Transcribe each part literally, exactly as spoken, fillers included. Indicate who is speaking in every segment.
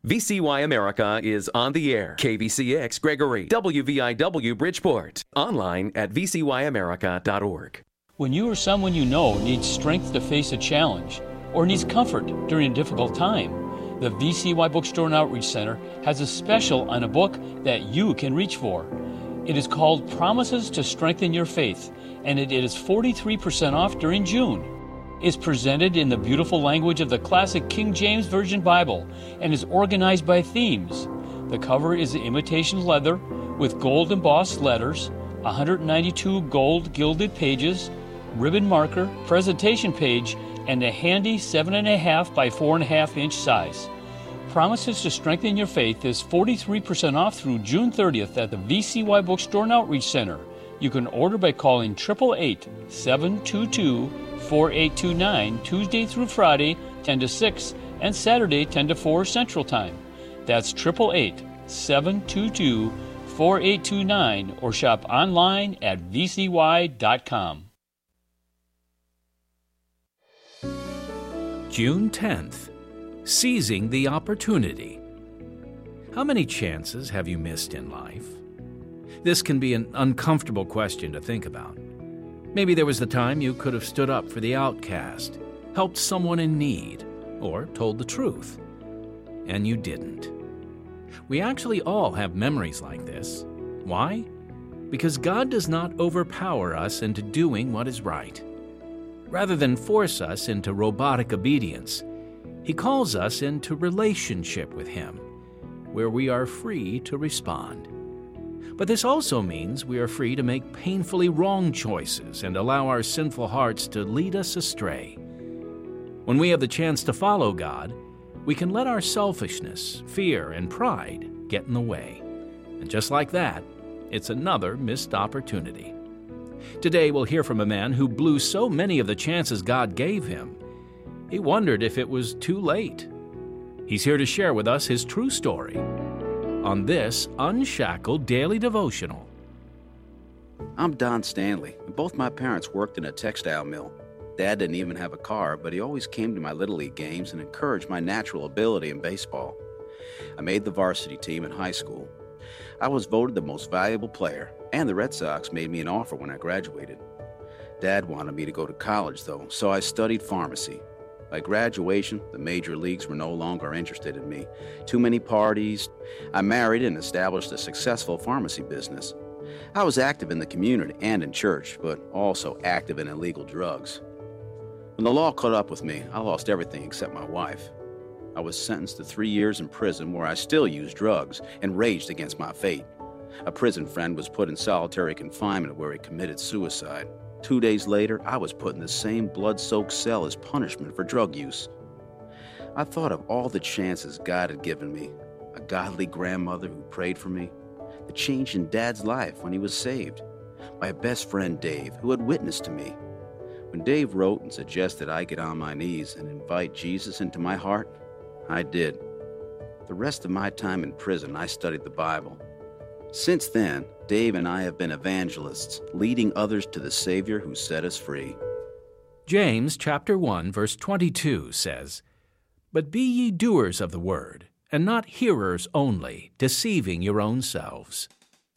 Speaker 1: V C Y America is on the air. K V C X Gregory, W V I W Bridgeport. Online at v c y america dot org.
Speaker 2: When you or someone you know needs strength to face a challenge or needs comfort during a difficult time, the V C Y Bookstore and Outreach Center has a special on a book that you can reach for. It is called Promises to Strengthen Your Faith, and it is forty-three percent off during June. It's presented in the beautiful language of the classic King James Version Bible and is organized by themes. The cover is imitation leather with gold embossed letters, one hundred ninety-two gold gilded pages, ribbon marker, presentation page, and a handy seven and a half by four and a half inch size. Promises to Strengthen Your Faith is forty-three percent off through June thirtieth at the V C Y Bookstore and Outreach Center. You can order by calling eight eight eight, seven two two, four eight two nine Tuesday through Friday, ten to six, and Saturday, ten to four Central Time. That's eight eight eight, seven two two, four eight two nine or shop online at v c y dot com.
Speaker 3: June tenth, Seizing the Opportunity. How many chances have you missed in life? This can be an uncomfortable question to think about. Maybe there was the time you could have stood up for the outcast, helped someone in need, or told the truth, and you didn't. We actually all have memories like this. Why? Because God does not overpower us into doing what is right. Rather than force us into robotic obedience, He calls us into relationship with Him, where we are free to respond. But this also means we are free to make painfully wrong choices and allow our sinful hearts to lead us astray. When we have the chance to follow God, we can let our selfishness, fear, and pride get in the way. And just like that, it's another missed opportunity. Today we'll hear from a man who blew so many of the chances God gave him, he wondered if it was too late. He's here to share with us his true story on this Unshackled Daily Devotional.
Speaker 4: I'm Don Stanley, and both my parents worked in a textile mill. Dad didn't even have a car, but he always came to my Little League games and encouraged my natural ability in baseball. I made the varsity team in high school. I was voted the most valuable player, and the Red Sox made me an offer when I graduated. Dad wanted me to go to college, though, so I studied pharmacy. By graduation, the major leagues were no longer interested in me. Too many parties. I married and established a successful pharmacy business. I was active in the community and in church, but also active in illegal drugs. When the law caught up with me, I lost everything except my wife. I was sentenced to three years in prison where I still used drugs and raged against my fate. A prison friend was put in solitary confinement where he committed suicide. Two days later, I was put in the same blood-soaked cell as punishment for drug use. I thought of all the chances God had given me, a godly grandmother who prayed for me, the change in Dad's life when he was saved, my best friend Dave, who had witnessed to me. When Dave wrote and suggested I get on my knees and invite Jesus into my heart, I did. The rest of my time in prison, I studied the Bible. Since then, Dave and I have been evangelists, leading others to the Savior who set us free.
Speaker 3: James chapter one, verse twenty-two says, "But be ye doers of the word, and not hearers only, deceiving your own selves."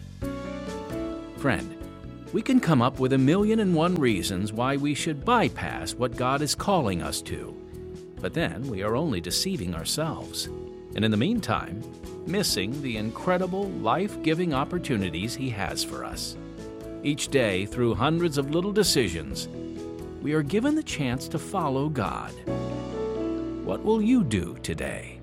Speaker 3: Friend, we can come up with a million and one reasons why we should bypass what God is calling us to. But then we are only deceiving ourselves. And in the meantime, missing the incredible, life-giving opportunities He has for us. Each day, through hundreds of little decisions, we are given the chance to follow God. What will you do today?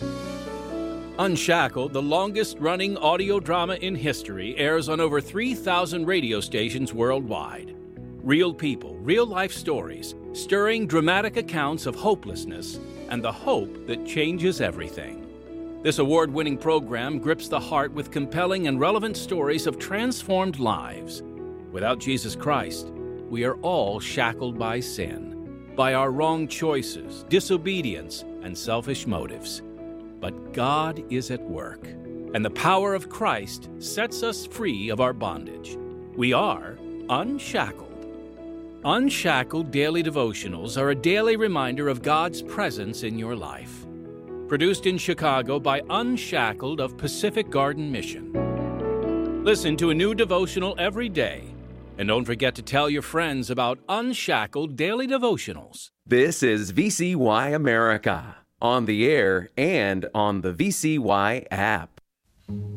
Speaker 3: Unshackled, the longest-running audio drama in history, airs on over three thousand radio stations worldwide. Real people, real-life stories, stirring dramatic accounts of hopelessness and the hope that changes everything. This award-winning program grips the heart with compelling and relevant stories of transformed lives. Without Jesus Christ, we are all shackled by sin, by our wrong choices, disobedience, and selfish motives. But God is at work, and the power of Christ sets us free of our bondage. We are unshackled. Unshackled Daily Devotionals are a daily reminder of God's presence in your life. Produced in Chicago by Unshackled of Pacific Garden Mission. Listen to a new devotional every day. And don't forget to tell your friends about Unshackled Daily Devotionals.
Speaker 1: This is V C Y America, on the air and on the V C Y app.